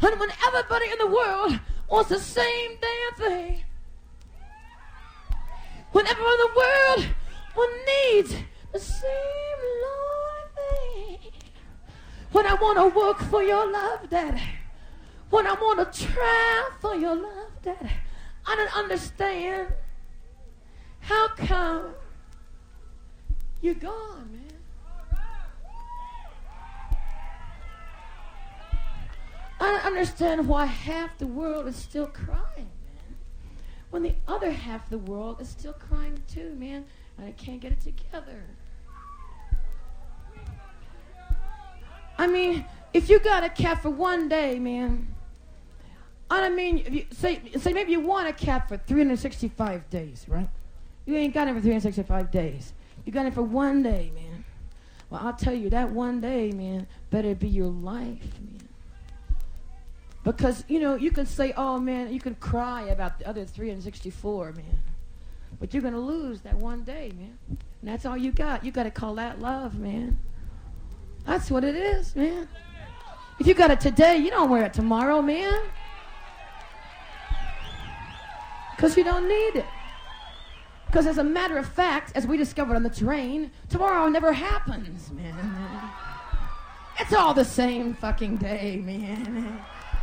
And when everybody in the world wants the same damn thing, when everyone in the world needs the same Lord thing, when I want to work for your love, Daddy, when I want to try for your love, Daddy, I don't understand how come you're gone, man. I don't understand why half the world is still crying, man, when the other half of the world is still crying too, man, and I can't get it together. I mean, if you got a cat for one day, man, I mean, if you say maybe you want a cat for 365 days, right? You ain't got it for 365 days. You got it for one day, man. Well, I'll tell you, that one day, man, better be your life, man. Because, you know, you can say, oh, man, you can cry about the other 364, man. But you're going to lose that one day, man. And that's all you got. You got to call that love, man. That's what it is, man. If you got it today, you don't wear it tomorrow, man. Because you don't need it. Because as a matter of fact, as we discovered on the train, tomorrow never happens, man. It's all the same fucking day, man.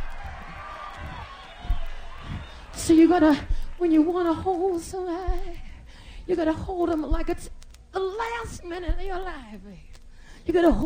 So you gotta, when you want to hold somebody, you gotta hold them like it's the last minute of your life. You gotta hold